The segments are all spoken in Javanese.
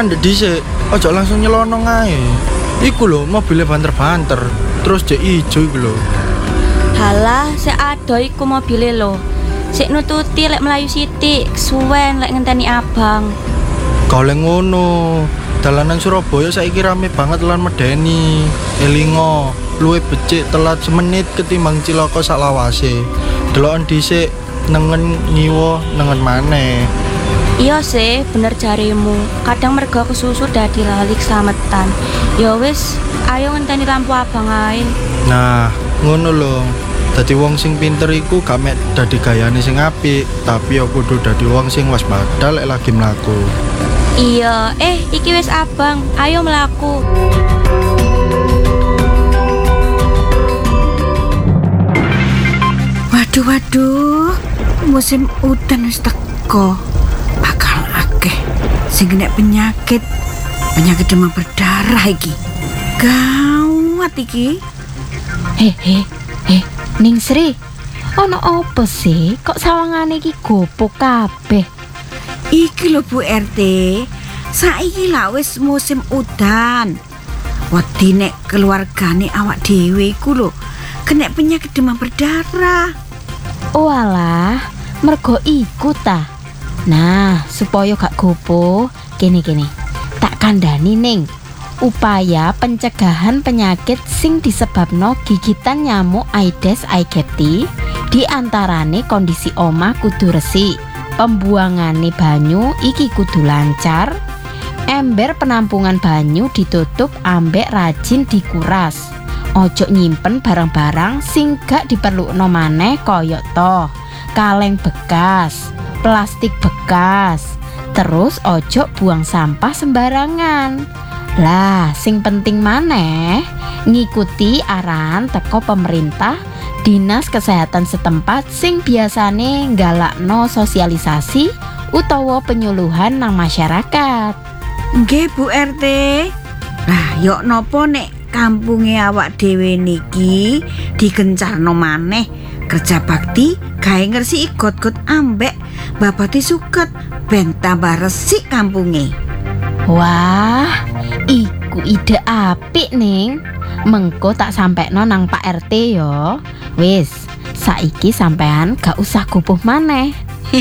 mandek dhisik, ojo langsung nyelonong ae. Iku lho mobilnya banter-banter, terus jek ijo iku lho. Halah, sik ado iku mobile lho. Sik nututi lek melayu sithik, suwen lek ngenteni abang. Kalau ngono, dalanan Surabaya saiki rame banget lan medeni. Elingo, luwih becik telat semenit ketimbang cilaka sak lawase. Deloken dhisik nengen ngiwa nengen maneh. Iya sih, bener jarimu. Kadang mergo kesusu dadi lali keslametan. Ya wis, ayo ngenteni lampu abang ae. Nah, ngono lho. Dadi wong sing pinter iku gak mek dadi gayane sing apik, tapi ya kudu dadi wong sing waspada lek lagi mlaku. Iya, iki wis abang. Ayo mlaku. Waduh, musim udan wis teko. Bakal akeh sing kena penyakit demam berdarah iki. Gawat iki. Ning Sri, ono apa sih? Kok sawangane iki gopo kabeh? Iki lho Bu RT, saiki lah wis musim udan. Wedi nek keluargane awak dhewe iku lho kena penyakit demam berdarah. Walah, mergo iku ta. Nah, supaya gak gopo, kene tak kandhani ning. Upaya pencegahan penyakit sing disebabno gigitan nyamuk Aedes aegypti diantarane kondisi omah kudu resik, pembuangane banyu iki kudu lancar, ember penampungan banyu ditutup ambek rajin dikuras, ojo nyimpen barang-barang sing gak diperlukno maneh kaya toh kaleng bekas, plastik bekas, terus ojo buang sampah sembarangan. Lah, sing penting maneh ngikuti arahan teko pemerintah, dinas kesehatan setempat sing biasane nggalakno sosialisasi utawa penyuluhan nang masyarakat. Nggih Bu RT. Lah, yok nopo nek kampunge awak dhewe niki digencarno maneh kerja bakti gawe ngresiki got-got ambek babati suket ben tambah resik kampunge. Wah, iku ide apik ning. Mengko tak sampekno nang Pak RT yo. Wis, saiki sampean gak usah gupuh maneh.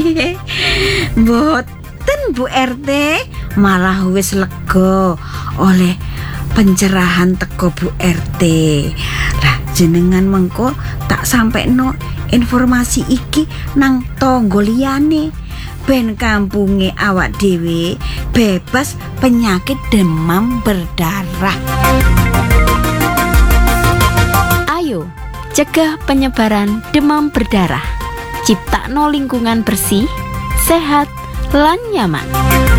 Mboten Bu RT, malah wis lega oleh pencerahan teko Bu RT. Lah jenengan mengko tak sampekno informasi iki nang tangga liyane. Ben kampunge awak dhewe bebas penyakit demam berdarah. Ayo, cegah penyebaran demam berdarah. Ciptakno lingkungan bersih, sehat, lan nyaman.